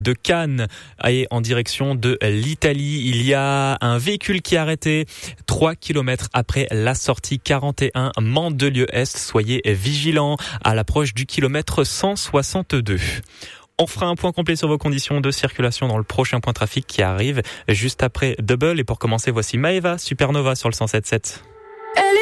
de Cannes et en direction de l'Italie. Il y a un véhicule qui est arrêté 3 km après la sortie 41 Mandelieu-Est. Soyez vigilants à l'approche du kilomètre 162. On fera un point complet sur vos conditions de circulation dans le prochain point trafic qui arrive juste après Double. Et pour commencer, voici Maeva Supernova sur le 107.7.